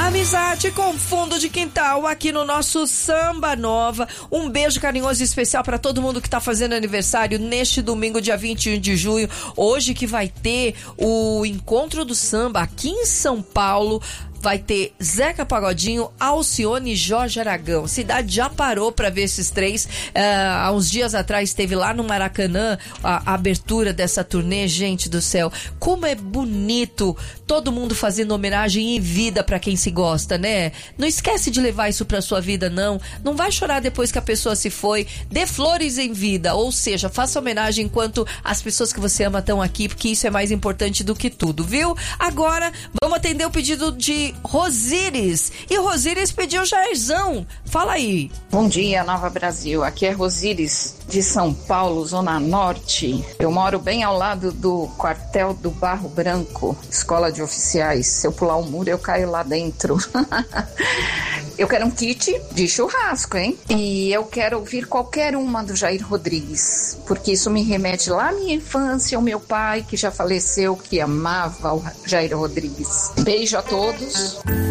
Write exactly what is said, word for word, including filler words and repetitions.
Amizade com fundo de quintal aqui no nosso Samba Nova. Um beijo carinhoso e especial para todo mundo que tá fazendo aniversário neste domingo, dia vinte e um de junho. Hoje que vai ter o Encontro do Samba aqui em São Paulo. Vai ter Zeca Pagodinho, Alcione e Jorge Aragão. Cidade já parou pra ver esses três. Uh, há uns dias atrás teve lá no Maracanã a, a abertura dessa turnê. Gente do céu, como é bonito todo mundo fazendo homenagem em vida pra quem se gosta, né? Não esquece de levar isso pra sua vida, não. Não vai chorar depois que a pessoa se foi. Dê flores em vida, ou seja, faça homenagem enquanto as pessoas que você ama estão aqui, porque isso é mais importante do que tudo, viu? Agora, vamos atender o pedido de Rosíris. E Rosíris pediu Jairzão. Fala aí. Bom dia, Nova Brasil. Aqui é Rosíris de São Paulo, Zona Norte. Eu moro bem ao lado do quartel do Barro Branco, escola de oficiais. Se eu pular um muro, eu caio lá dentro. Eu quero um kit de churrasco, hein? E eu quero ouvir qualquer uma do Jair Rodrigues, porque isso me remete lá à minha infância, ao meu pai, que já faleceu, que amava o Jair Rodrigues. Beijo a todos.